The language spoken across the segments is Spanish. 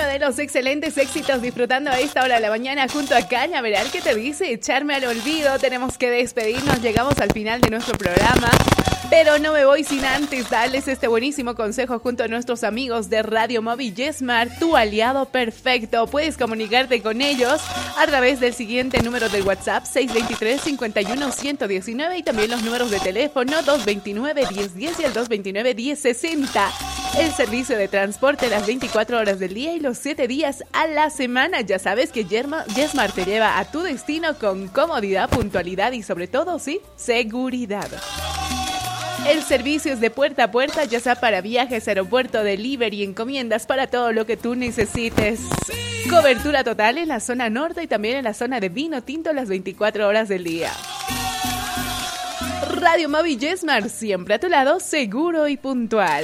de los excelentes éxitos disfrutando a esta hora de la mañana junto a Cañaveral, que te dice echarme al olvido. Tenemos que despedirnos, llegamos al final de nuestro programa, pero no me voy sin antes darles este buenísimo consejo junto a nuestros amigos de Radio Móvil Yesmart, tu aliado perfecto. Puedes comunicarte con ellos a través del siguiente número de WhatsApp 623-51-119 y también los números de teléfono 229-1010 y el 229-1060. El servicio de transporte las 24 horas del día y los 7 días a la semana. Ya sabes que Yesmart te lleva a tu destino con comodidad, puntualidad y sobre todo, sí, seguridad. El servicio es de puerta a puerta, ya sea para viajes, aeropuerto, delivery, encomiendas, para todo lo que tú necesites. Cobertura total en la zona norte y también en la zona de vino tinto las 24 horas del día. Radio Móvil Yesmart, siempre a tu lado, seguro y puntual.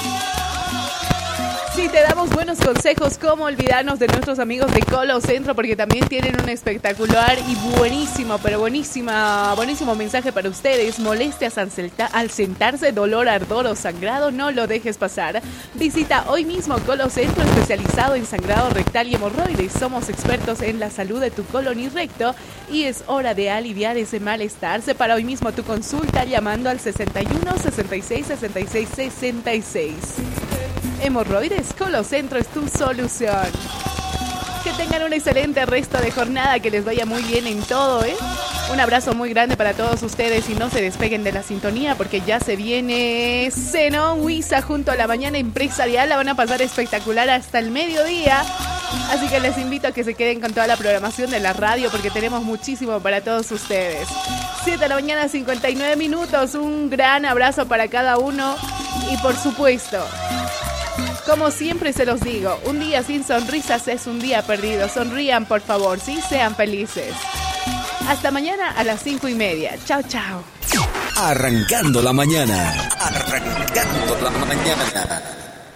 Si te damos buenos consejos, cómo olvidarnos de nuestros amigos de Colo Centro, porque también tienen un espectacular y buenísimo mensaje para ustedes. Molestias al sentarse, dolor, ardor o sangrado, no lo dejes pasar. Visita hoy mismo Colo Centro, especializado en sangrado rectal y hemorroides. Somos expertos en la salud de tu colon y recto y es hora de aliviar ese malestar. Separa hoy mismo tu consulta llamando al 61 66 66 66. Hemorroides, Colo Centro es tu solución. Que tengan un excelente resto de jornada, que les vaya muy bien en todo, ¿eh? Un abrazo muy grande para todos ustedes y no se despeguen de la sintonía porque ya se viene Zenón Huiza junto a la mañana empresarial. La van a pasar espectacular hasta el mediodía. Así que les invito a que se queden con toda la programación de la radio porque tenemos muchísimo para todos ustedes. 7 de la mañana, 59 minutos. Un gran abrazo para cada uno y por supuesto, como siempre se los digo, un día sin sonrisas es un día perdido. Sonrían, por favor, sí, sean felices. Hasta mañana a las 5:30. Chao, chao. Arrancando la mañana. Arrancando la mañana.